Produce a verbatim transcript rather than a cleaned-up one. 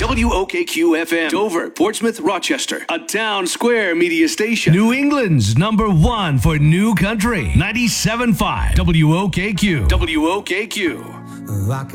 W O K Q F M, Dover, Portsmouth, Rochester, a Town Square media station. New England's number one for new country, ninety-seven point five W O K Q. W O K Q.